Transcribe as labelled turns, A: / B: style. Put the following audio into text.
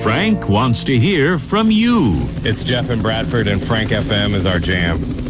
A: Frank wants to hear from you.
B: It's Jeff in Bradford, and Frank FM is our jam.